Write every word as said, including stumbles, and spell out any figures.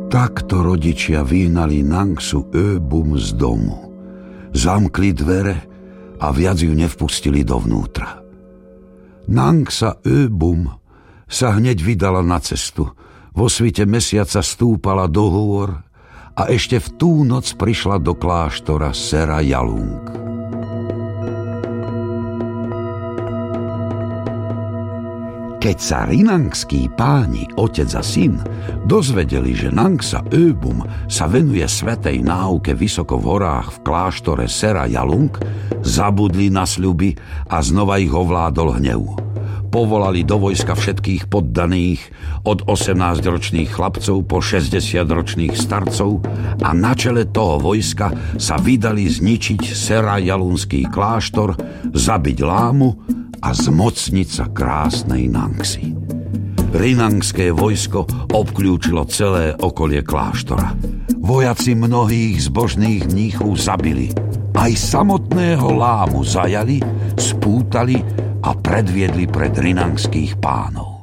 Takto rodičia vyhnali Nangsu Öbum z domu. Zamkli dvere a viac ju nevpustili dovnútra. Nangsa Öbum sa hneď vydala na cestu. Vo svite mesiaca stúpala do hôr a ešte v tú noc prišla do kláštora Sera Jalung. Keď sa rinangskí páni, otec a syn, dozvedeli, že Nangsa Öbum sa venuje svätej náuke vysoko v horách v kláštore Sera Jalung, zabudli na sľuby a znova ich ovládol hnev. Povolali do vojska všetkých poddaných, od osemnásťročných chlapcov po šesťdesiatročných starcov, a na čele toho vojska sa vydali zničiť Sera Jalunský kláštor, zabiť lámu a zmocniť sa krásnej Nangsy. Rinangské vojsko obkľúčilo celé okolie kláštora. Vojaci mnohých zbožných mníchov zabili. Aj samotného lámu zajali, spútali a predviedli pred rinangských pánov.